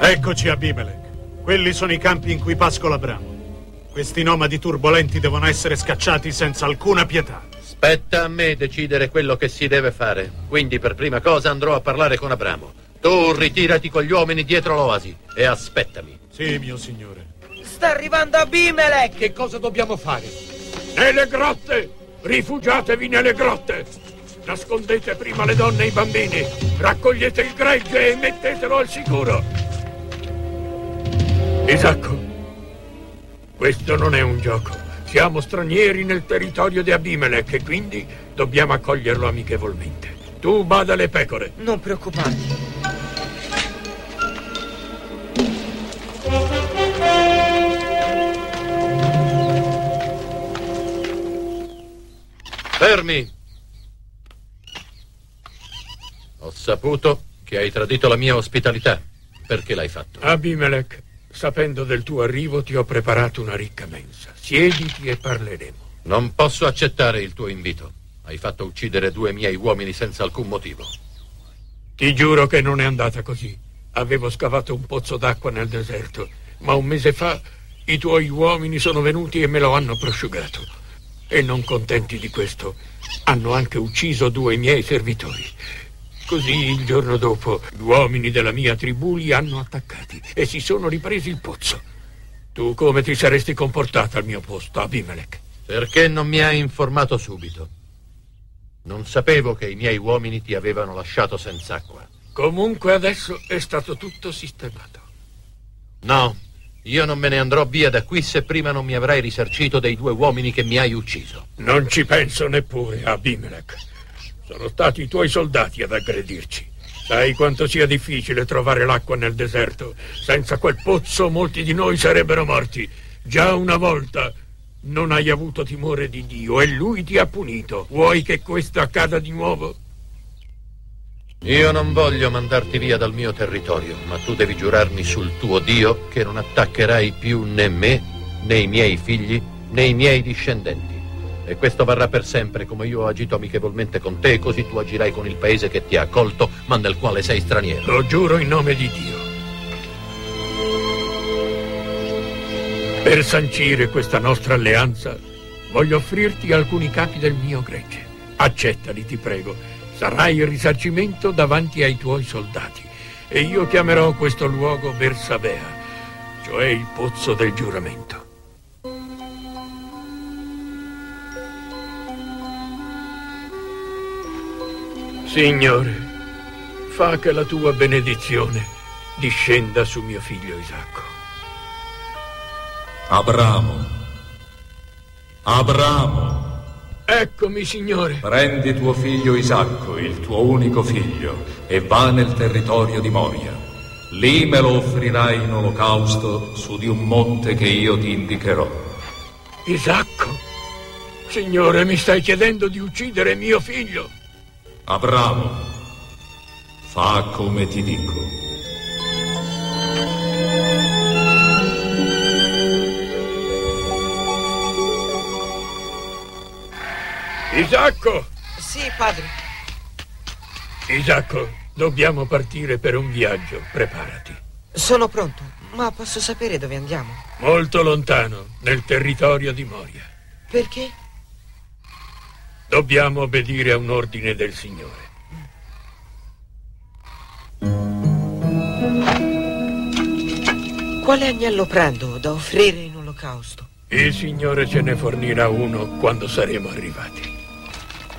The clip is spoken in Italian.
Eccoci, Abimelech. Quelli sono i campi in cui pascola Abramo. Questi nomadi turbolenti devono essere scacciati senza alcuna pietà. Spetta a me decidere quello che si deve fare. Quindi per prima cosa andrò a parlare con Abramo. Tu ritirati con gli uomini dietro l'oasi e aspettami. Sì, mio signore. Sta arrivando Abimelech! Che cosa dobbiamo fare? Nelle grotte! Rifugiatevi nelle grotte! Nascondete prima le donne e i bambini. Raccogliete il gregge e mettetelo al sicuro. Isacco, questo non è un gioco. Siamo stranieri nel territorio di Abimelech e quindi dobbiamo accoglierlo amichevolmente. Tu bada alle pecore. Non preoccuparti. Fermi! Ho saputo che hai tradito la mia ospitalità. Perché l'hai fatto? Abimelech, sapendo del tuo arrivo ti ho preparato una ricca mensa. Siediti e parleremo. Non posso accettare il tuo invito. Hai fatto uccidere 2 miei uomini senza alcun motivo. Ti giuro che non è andata così. Avevo scavato un pozzo d'acqua nel deserto, ma un mese fa i tuoi uomini sono venuti e me lo hanno prosciugato. E non contenti di questo, hanno anche ucciso 2 miei servitori. Così il giorno dopo gli uomini della mia tribù li hanno attaccati e si sono ripresi il pozzo. Tu come ti saresti comportata al mio posto, Abimelech? Perché non mi hai informato subito? Non sapevo che i miei uomini ti avevano lasciato senza acqua. Comunque adesso è stato tutto sistemato. No, io non me ne andrò via da qui se prima non mi avrai risarcito dei 2 uomini che mi hai ucciso. Non ci penso neppure, Abimelech. Sono stati i tuoi soldati ad aggredirci. Sai quanto sia difficile trovare l'acqua nel deserto. Senza quel pozzo molti di noi sarebbero morti. Già una volta non hai avuto timore di Dio e lui ti ha punito. Vuoi che questo accada di nuovo? Io non voglio mandarti via dal mio territorio, ma tu devi giurarmi sul tuo Dio che non attaccherai più né me, né i miei figli, né i miei discendenti. E questo varrà per sempre, come io ho agito amichevolmente con te, così tu agirai con il paese che ti ha accolto, ma nel quale sei straniero. Lo giuro in nome di Dio. Per sancire questa nostra alleanza, voglio offrirti alcuni capi del mio gregge. Accettali, ti prego. Sarai il risarcimento davanti ai tuoi soldati. E io chiamerò questo luogo Bersabea, cioè il pozzo del giuramento. Signore, fa che la tua benedizione discenda su mio figlio Isacco. Abramo. Eccomi, Signore. Prendi tuo figlio Isacco, il tuo unico figlio, e va nel territorio di Moria. Lì me lo offrirai in olocausto su di un monte che io ti indicherò. Isacco? Signore, mi stai chiedendo di uccidere mio figlio? Abramo, fa come ti dico. Isacco! Sì, padre. Isacco, dobbiamo partire per un viaggio. Preparati. Sono pronto, ma posso sapere dove andiamo? Molto lontano, nel territorio di Moria. Perché? Dobbiamo obbedire a un ordine del Signore. Quale agnello prendo da offrire in olocausto? Il Signore ce ne fornirà uno quando saremo arrivati.